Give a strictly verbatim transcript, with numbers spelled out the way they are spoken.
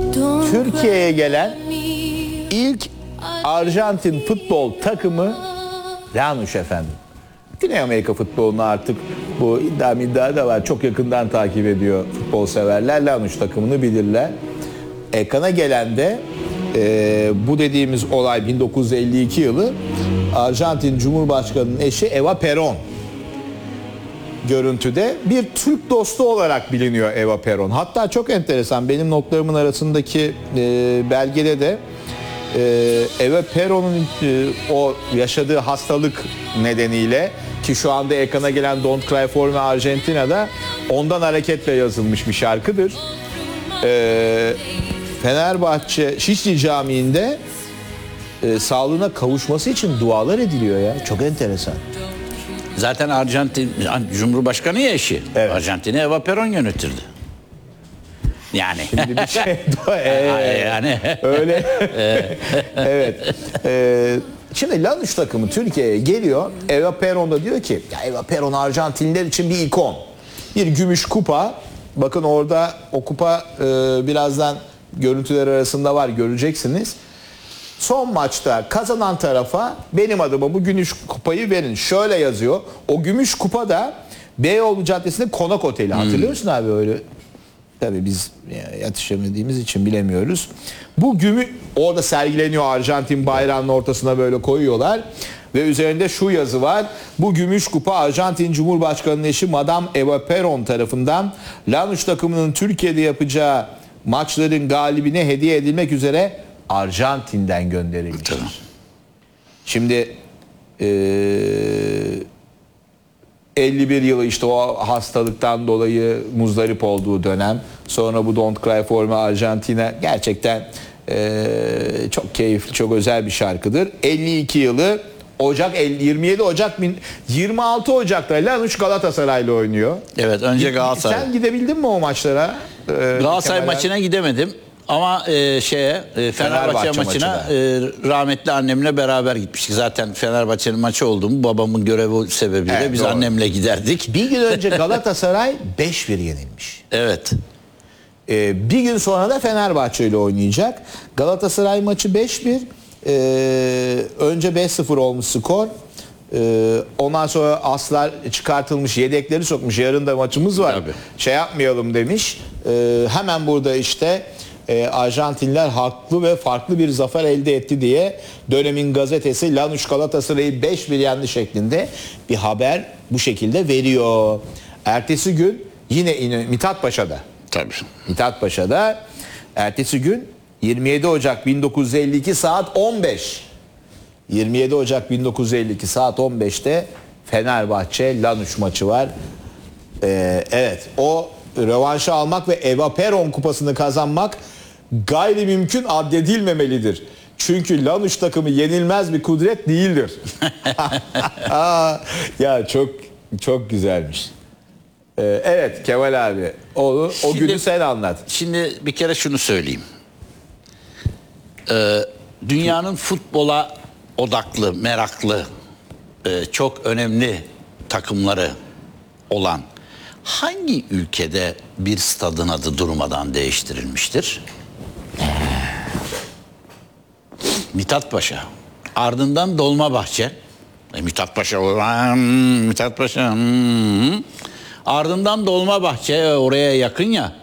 Türkiye'ye gelen ilk Arjantin futbol takımı Lanús efendim. Güney Amerika futbolunu artık bu iddia iddia da var. Çok yakından takip ediyor futbol severler. Lanús takımını bilirler. Ekrana gelen de e, bu dediğimiz olay bin dokuz yüz elli iki yılı Arjantin Cumhurbaşkanı'nın eşi Eva Perón. Görüntüde bir Türk dostu olarak biliniyor Eva Perón. Hatta çok enteresan, benim notlarımın arasındaki e, belgede de e, Eva Perón'un e, o yaşadığı hastalık nedeniyle, ki şu anda ekrana gelen Don't Cry For Me Argentina'da ondan hareketle yazılmış bir şarkıdır. E, Fenerbahçe Şişli Camii'nde e, sağlığına kavuşması için dualar ediliyor ya. Çok enteresan. Zaten Arjantin Cumhurbaşkanı ya eşi. Evet. Arjantin'i Eva Perón yönetirdi. Yani. Şimdi bir şey ee, yani öyle. Evet. Ee, şimdi Lanús takımı Türkiye'ye geliyor. Eva Perón da diyor ki, ya Eva Perón Arjantinliler için bir ikon. Bir gümüş kupa. Bakın orada o kupa e, birazdan görüntüler arasında var, göreceksiniz. Son maçta kazanan tarafa benim adıma bu gümüş kupayı verin. Şöyle yazıyor. O gümüş kupa da Beyoğlu Caddesi'nde Konak Oteli. Hatırlıyorsun hmm. abi öyle. Tabii biz yetişemediğimiz için bilemiyoruz. Bu gümüş orada sergileniyor, Arjantin bayrağının ortasına böyle koyuyorlar. Ve üzerinde şu yazı var. Bu gümüş kupa Arjantin Cumhurbaşkanı'nın eşi Madame Eva Perón tarafından Lanús takımının Türkiye'de yapacağı maçların galibine hediye edilmek üzere Arjantin'den gönderilmiş. Şimdi e, elli bir yılı işte o hastalıktan dolayı muzdarip olduğu dönem. Sonra bu Don't Cry For Me Argentina gerçekten e, çok keyifli, çok özel bir şarkıdır. elli iki yılı Ocak yirmi yedi Ocak yirmi altı Ocak'ta Lanús Galatasaray'la oynuyor. Evet, önce Galatasaray. Sen gidebildin mi o maçlara? Ee, Galatasaray maçına gidemedim. Ama e, şeye e, Fenerbahçe, Fenerbahçe maçına, maçına. E, rahmetli annemle beraber gitmiştik. Zaten Fenerbahçe'nin maçı oldu mu babamın görevi sebebiyle evet, biz doğru. annemle giderdik. Bir gün önce Galatasaray beş bir yenilmiş. Evet. Ee, bir gün sonra da Fenerbahçe ile oynayacak. Galatasaray maçı beş bir. Ee, önce beş sıfır olmuş skor. Ee, ondan sonra aslar çıkartılmış, yedekleri sokmuş. Yarın da maçımız var. Tabii. Şey yapmayalım demiş. Ee, hemen burada işte e, Arjantinler haklı ve farklı bir zafer elde etti diye dönemin gazetesi Lanús Galatasaray'ı beş bir yendi şeklinde bir haber bu şekilde veriyor. Ertesi gün yine Mithat Paşa'da. Tabii. Mithat Paşa'da ertesi gün yirmi yedi Ocak bin dokuz yüz elli iki saat on beş. yirmi yedi Ocak bin dokuz yüz elli iki saat on beşte Fenerbahçe Lanús maçı var. Ee, evet, o rövanşı almak ve Eva Perón kupasını kazanmak gayri mümkün addedilmemelidir. Çünkü Lanús takımı yenilmez bir kudret değildir. Ya çok çok güzelmiş. Ee, evet Kemal abi, o, o günü sen anlat. Şimdi bir kere şunu söyleyeyim. Ee, dünyanın futbola odaklı, meraklı, e, çok önemli takımları olan hangi ülkede bir stadın adı durmadan değiştirilmiştir? Mithat Paşa. Ardından Dolmabahçe. E, Mithat Paşa. Mithat Paşa. Hmm. Ardından Dolmabahçe, oraya yakın ya.